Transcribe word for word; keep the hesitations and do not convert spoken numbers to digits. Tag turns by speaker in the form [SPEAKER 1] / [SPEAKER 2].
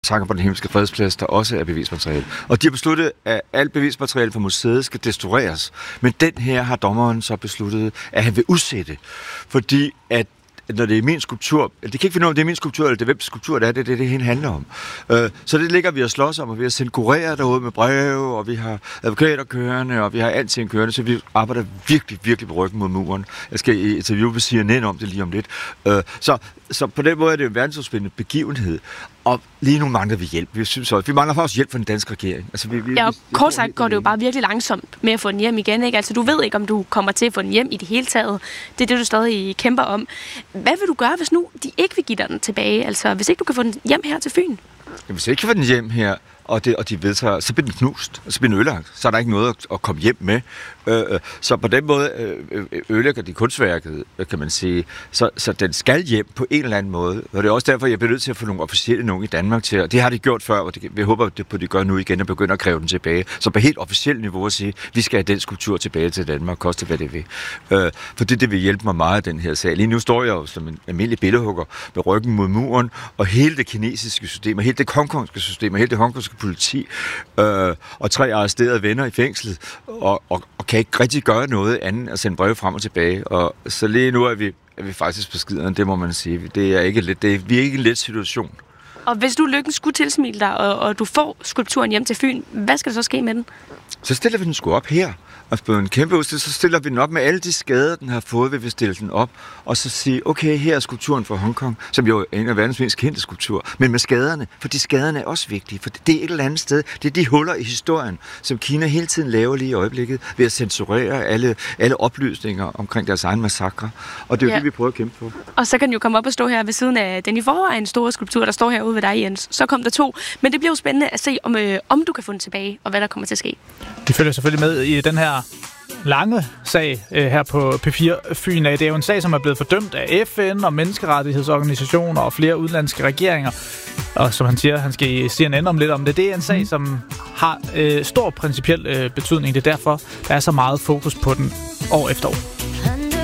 [SPEAKER 1] Tanker på den himmelske fredsplads, der også er bevismateriale. Og de har besluttet, at alt bevismateriale fra museet skal destrueres. Men den her har dommeren så besluttet, at han vil udsætte. Fordi at når det er min skulptur, det kan ikke finde ud af, om det er min skulptur, eller det er hvem skulptur det er, det er det, det hele handler om. Øh, så det ligger vi og slås om, og vi har sendt kurierer derude med breve, og vi har advokater kørende, og vi har alting kørende, så vi arbejder virkelig, virkelig på ryggen mod muren. Jeg skal i interview med C N N om det lige om lidt. Øh, så, så på den måde er det en verdensomspændende begivenhed. Og lige nu mangler vi hjælp. Vi synes også, vi mangler faktisk hjælp fra den danske regering. Altså, vi, vi,
[SPEAKER 2] ja, og
[SPEAKER 1] vi,
[SPEAKER 2] kort sagt går det jo bare virkelig langsomt med at få den hjem igen, ikke? Altså, du ved ikke, om du kommer til at få den hjem i det hele taget. Det er det, du stadig kæmper om. Hvad vil du gøre, hvis nu de ikke vil give dig den tilbage? Altså, hvis ikke du kan få den hjem her til Fyn?
[SPEAKER 1] Jamen, hvis jeg ikke kan få den hjem her, og, det, og de vedtager, så bliver den knust, og så bliver den ødelagt. Så er der ikke noget at, at komme hjem med. Øh, øh, så på den måde øh, ødelægger de kunstværket, kan man sige. Så, så den skal hjem på en eller anden måde. Og det er også derfor, jeg bliver nødt til at få nogle officielle nogen i Danmark til. Og det har de gjort før, og det, vi håber på, at de gør nu igen og begynder at kræve den tilbage. Så på helt officielt niveau at sige, at vi skal have den skulptur tilbage til Danmark, koste hvad det vil. Øh, for det, det vil hjælpe mig meget, den her sag. Lige nu står jeg jo som en almindelig billedhugger med ryggen mod muren, og hele det kinesiske system, og hele det hongkongske system, og hele det hongkongske politi, øh, og tre arresterede venner i fængslet, og, og, og kan ikke rigtig gøre noget andet end at sende breve frem og tilbage. Og så lige nu er vi, er vi faktisk på skideren, det må man sige. Det er ikke let, det er, vi er ikke i en let situation.
[SPEAKER 2] Og hvis du lykkes skulle tilsmile dig, og, og du får skulpturen hjem til Fyn, hvad skal der så ske med den?
[SPEAKER 1] Så stiller vi den sgu op her. Og på en kæmpe udstilling, så stiller vi den op med alle de skader, den har fået, ved vi stille den op. Og så sige, okay, her er skulpturen fra Hongkong, som jo er en af verdens mest kendte skulpturer. Men med skaderne, for de skaderne er også vigtige. For det er et eller andet sted. Det er de huller i historien, som Kina hele tiden laver lige i øjeblikket, ved at censurere alle, alle oplysninger omkring deres egen massakre. Og det er jo ja. det, vi prøver at kæmpe på.
[SPEAKER 2] Og så kan den jo komme op og stå her ved siden af den i forvejen store skulptur, der står herude ved dig, Jens. Så kom der to. Men det bliver jo spændende at se, om, øh, om du kan få den tilbage, og hvad der kommer til at ske.
[SPEAKER 3] De følger selvfølgelig med i den her lange sag øh, her på P fire Fyn. Det er jo en sag, som er blevet fordømt af F N og menneskerettighedsorganisationer og flere udenlandske regeringer. Og som han siger, han skal i C N N om lidt om det. Det er en sag, som har øh, stor principiel øh, betydning. Det er derfor, der er så meget fokus på den år efter år.